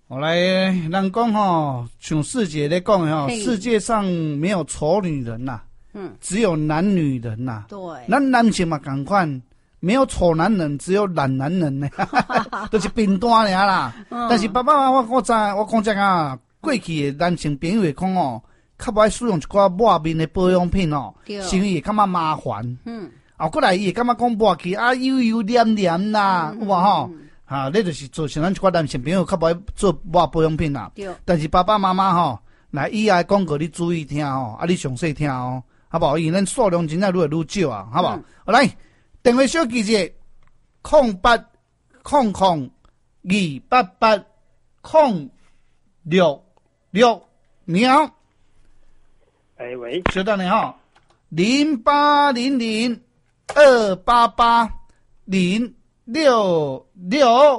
后来人讲吼，像世界咧讲的吼，世界上没有丑女人呐，只有懒女人呐。对，咱男性嘛同款，没有丑男人，只有懒男人呢，都是平淡尔啦。但是爸爸妈妈我讲这啊，过去的男性朋友会讲哦，较不爱使用一寡抹面的保养品哦，是因为会感觉麻烦。后过来伊会感觉讲抹去啊油油黏黏啦，有无吼？啊，那就是造成咱一寡男性朋友较不爱做抹保养品啦。但是爸爸妈妈吼，来以后广告你注意听哦，啊你详细听哦，好不好？因为咱数量真正愈来愈少啊，好不好？好来，电话小记者0800288066你好。 哎喂， 稍等你哈，0800288066。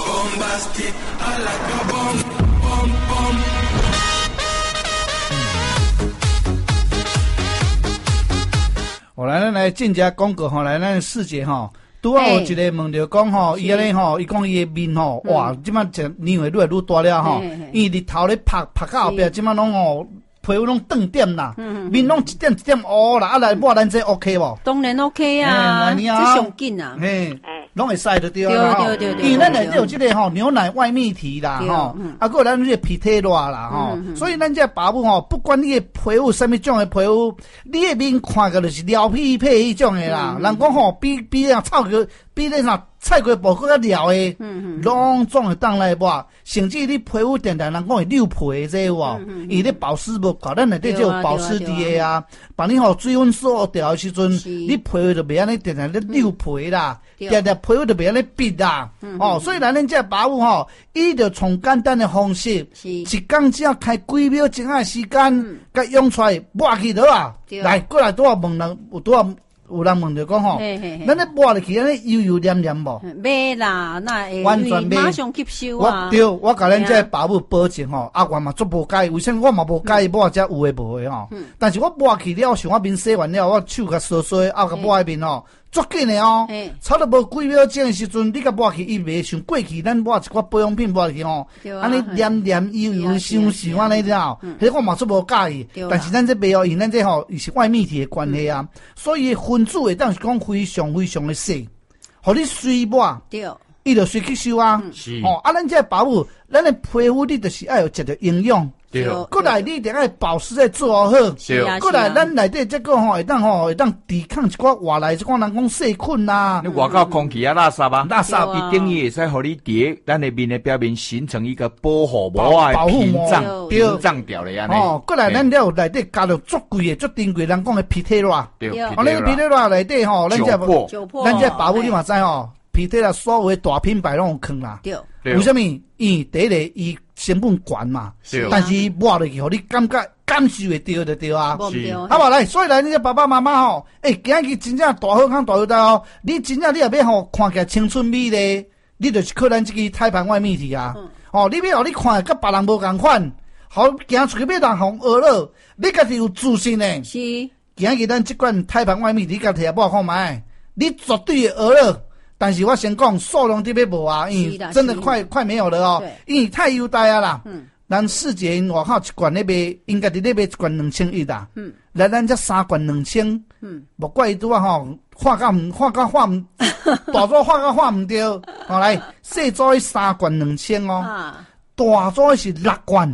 后来咱来进一广告吼，来咱世界吼，拄好有一个问着讲吼，伊安尼吼，伊讲伊的面吼，哇，即摆这年岁愈来愈大了吼，伊日头咧拍到后壁，即摆拢吼。皮肤拢断点啦，面拢一点一点乌啦，啊来抹咱这 OK 无？ 当然 OK 啊，这上紧啊， 拢会使就对啦。对，因为咱内底有这个吼牛奶外泌体啦，吼，啊个咱这皮贴热啦，吼，所以咱这爸母吼，不管你的皮肤什么种的皮肤，你的面看个就是撩皮皮迄种的啦。人讲吼，比那臭个，比那啥菜瓜布更较撩的，拢总会当来抹，甚至你皮肤定定人讲会溜皮这有无？伊咧保湿无够，咱内底就有保湿滴的啊，把你吼水温锁掉的时阵，你皮肤就袂安尼定定咧溜皮啦。定定皮肤就袂安尼逼啦，所以咱这爸母吼，伊就从简单的方式，一工只要开几秒钟的时间，甲用出来抹去倒啊，来过来拄啊问人，有人问着讲吼，咱咧抹入去安尼油油黏黏无？ 袂啦，那会完全袂， 马上吸收啊。 我甲咱这爸母保证吼，阿元嘛足无介意，为什么我嘛无介意抹遮有诶无诶吼？但是我抹去了，像我面洗完了，我手甲刷刷，啊甲抹迄面吼。足紧的哦，差不多无几秒钟的时阵，你甲抹去，伊袂像过去咱抹一寡保养品抹去吼，安尼黏黏油油香香安尼了，迄我嘛足无介意。但是咱这袂哦，因咱这吼，伊是外泌体的关系啊，所以分子会当是讲非常非常的细，互你随抹，伊就随吸收啊。哦，啊，咱这保护，咱的皮肤你就是要有食着营养。对，过来你一定要保湿在做好。对，过来咱内底这个吼会当抵抗一寡外来这款人讲细菌啦。 你外口空气啊，垃圾啊，垃圾伊等于会使互你伫咱的面的表面形成一个保护膜的屏障掉咧安尼。 哦，过来咱了有内底加入足贵的、足珍贵人讲的皮贴蜡。对，哦，那个皮贴蜡内底吼，咱这保护你嘛知吼，皮贴蜡所有的大品牌拢有坑啦。对，为什么？第一个伊成本悬嘛，但是抹落去，互你感受会到就对啊。好吧，来，所以来，你这爸爸妈妈吼，今日真正大好康大有代哦。你真正你也要吼看起来青春美丽，你就是靠咱这个胎盘外泌体啊。哦，你要互你看甲别人无共款，好行出去要人互学了，你家己有自信呢。是，今日咱这款胎盘外泌体，家己也抹看卖，你绝对会学了。但是我先讲数量这边无啊，因为真的快没有了哦，因为太优待啊啦。咱世界因外口一罐咧卖，应该伫咧卖一罐2100啦。来咱这3罐2000，莫怪伊拄啊吼，画到大组画到唔对。好来，细组3罐2000哦，大组是6罐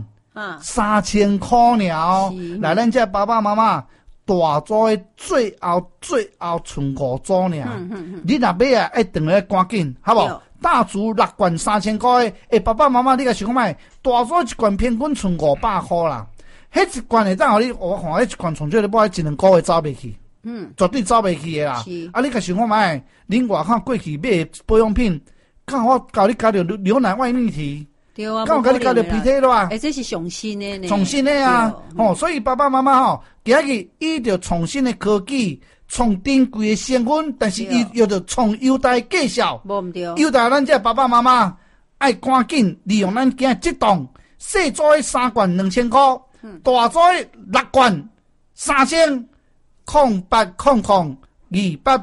，3000块尔哦。来咱这爸爸妈妈。大组的最后剩5组尔，你若买啊，一定要赶紧，好无？大组6罐3000块的，爸爸妈妈你甲想卖，大组一罐平均剩500块啦。迄一罐会当互你，我看迄一罐从这里买1-2个月走袂去，绝对走袂去的啦。啊，你甲想看卖，恁外口过去买保养品，刚好教你加着牛奶外泌体。对啊，刚甲你加着皮贴了啊！ 这是上新的呢， 重新的啊！哦，所以爸爸妈妈吼，今日伊着创新的科技，从珍贵的成分，但是伊又着从优待介绍，无唔对。优待咱这爸爸妈妈爱赶紧利用咱今这档细组的3罐2000块，大组的6罐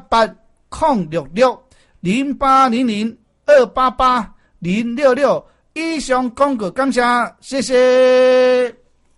3000，08002880660800288066。 以上广告感谢，谢谢。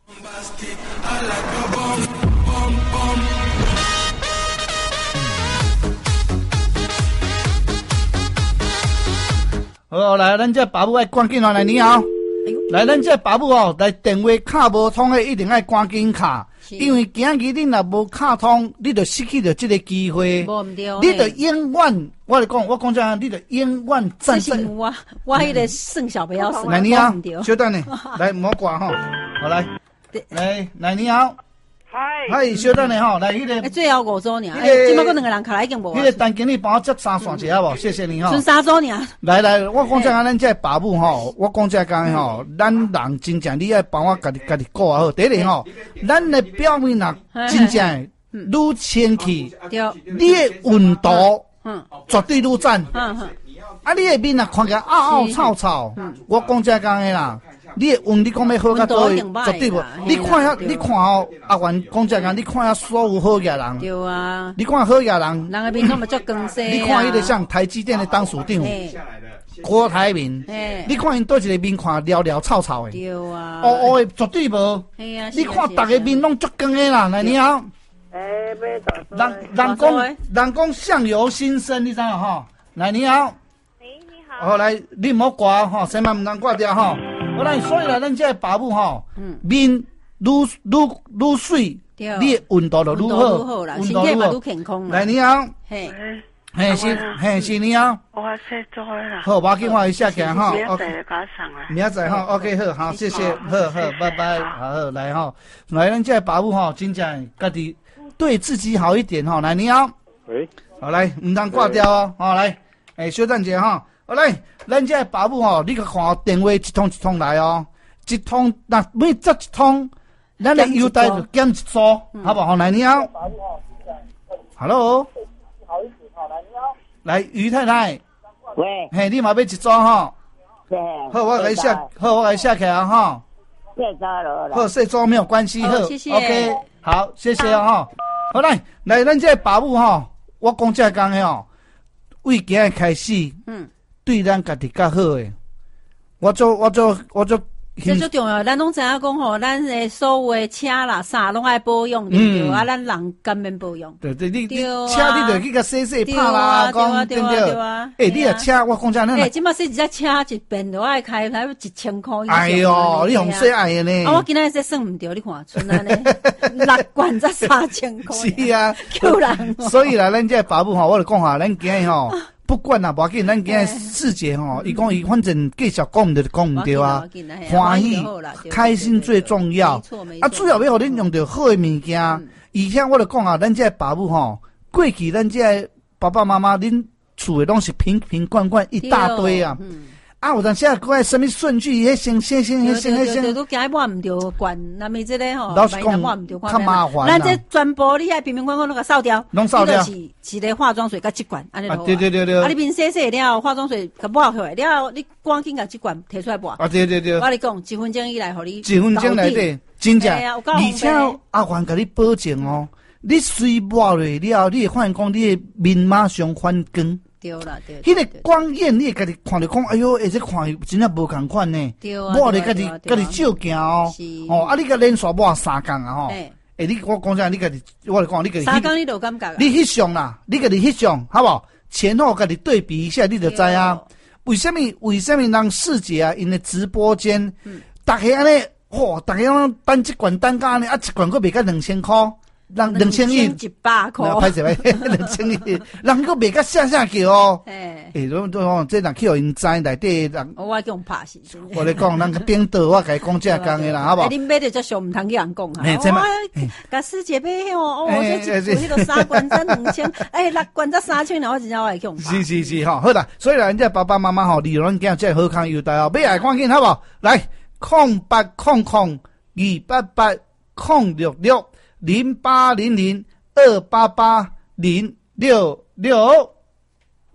好，来，咱这爸母爱赶紧来，你好。来，咱这爸母哦，来电话卡无通的，一定爱赶紧卡，因为今日你若无卡通，你就失去了这个机会。 无唔对， 你就永远，我讲这样，你就永远站在。 我迄个剩小不要死。 来，你好，稍等呢，来，唔好挂吼，好来，来，你好。嗨，稍等下吼，来迄个。 最后5组尔，即摆个两个人卡来已经无。 迄个陈经理帮我接3线一下无？谢谢你吼。 剩3组尔。 来，我讲这个咱这爸母吼，我讲这个吼，咱人真正你爱帮我家己顾好。第一吼，咱的表面啊，真正愈清气，你的温度，绝对愈赞。啊，你的面啊，看起来凹臭臭。我讲这个啦。你的温，你讲要好甲多，绝对无。你看哦，阿元讲这个，你看所有好野人。 对啊。 你看好野人。 人个面拢嘛足光鲜。 你看迄个像台积电的董事长郭台铭，你看因倒一个面看潦潦草草的。 对啊。 乌乌的绝对无。系啊。你看逐个面拢足光的啦，来你好。人讲相由心生，你知影吼？来你好。 你好。 好来，你唔好挂吼，千万唔通挂掉吼。好啦，所以啦，咱这爸母吼，面愈水，你的温度就愈好， 温度愈好，愈健康。 来，你好，是你好。 我写作啦。 好，我给我一下看哈。 明仔加上来。 明仔哈 ，OK 好，谢谢，好，拜拜，好来哈，来咱这爸母吼，真正家己对自己好一点哈。来，你好， 喂， 好来，唔通挂掉哦，好来，稍等者哈。好来，咱这爸母吼，你去看电话一通一通来哦，一通那每接一通，咱的优待就减一组，好不好？来，你好 ，Hello， 来于太太， 喂， 嘿，你嘛要一组吼？好，我来下起来哈。好，谢组没有关系，好， 谢谢 ，OK， 好，谢谢哈。好来，咱这爸母吼，我讲这讲的吼，为今日开始，对咱家己较好诶，我做。 这最重要，咱拢知影讲吼，咱诶所有诶车啦啥拢爱保养，对不对？啊，咱人甘免保养。 对，你车你着去甲洗拍啦，讲对不对？你个车我讲真咱。 即马洗一只车一遍都爱开1000块以上。 哎哟，你红洗爱诶呢？ 我今仔说算唔对，你看，剩安尼6罐才3000块。 是啊， 救人。 所以啦，咱这爸母吼，我就讲下，咱今日吼。不管啦，无要紧，咱今日世界吼，伊讲伊反正继续讲唔对就讲唔对啊，欢喜开心最重要。啊，主要要互恁用到好诶物件，而且我就讲啊，咱这爸母吼，过去咱这爸爸妈妈恁厝诶拢是瓶瓶罐罐一大堆啊。啊，有阵时啊，搁爱什么顺序，迄先， 都惊抹唔着罐，那么这个吼， 老实讲，较麻烦。 咱这全部你遐瓶瓶罐罐拢甲扫掉， 拢扫掉， 是一个化妆水甲一罐，安尼咯。 对。 啊，你面洗了，化妆水甲抹回来了，你赶紧甲一罐摕出来抹。 啊，对。 我跟你讲，1分钟以内，互你。 1分钟内底，真正。而且阿环甲你保证哦，你水抹落了，你会发现讲你的面马上反光。 对啦。 迄个光艳，你会家己看着讲，哎哟，而且看真正无共款呢。 对啊。 抹咧家己照镜哦。哦，啊，你甲连续抹3工啊吼。我讲啥？你家己，我来讲，你家己。 3工你就感觉。 你翕相啦，你家己翕相，好不好？前后家己对比一下，你就知啊。为什么人世界啊？因的直播间，大家安尼，大家拢单一罐单价呢，一罐佫卖甲2000块。人 2100块， 歹势，2100，人佫卖甲下叫哦。这人去互因知内底人。 我叫人拍死。 我咧讲，人个冰岛，我甲伊讲这讲的啦，好不好？ 恁买着只上唔通去人讲哈。甲师姐买这迄个3罐才2000，6罐才3000，我真正我会去用。 是哈，好啦，所以啦，人家爸爸妈妈吼，利用咱这好康优待哦，买来赶紧好不好？来，0800288066。0800288066。